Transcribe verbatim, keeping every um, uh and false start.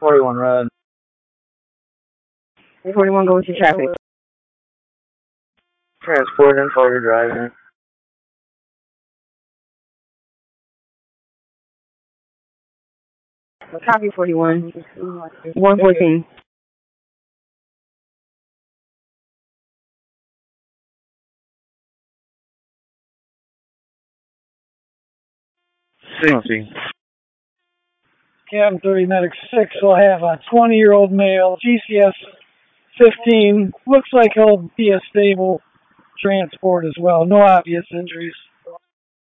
forty-one road. forty-one, go with your traffic. Transport and fire driving. Copy forty-one. one fourteen. sixty. Cabin thirty Medic six will have a twenty-year-old male, G C S fifteen. Looks like he'll be a stable transport as well. No obvious injuries.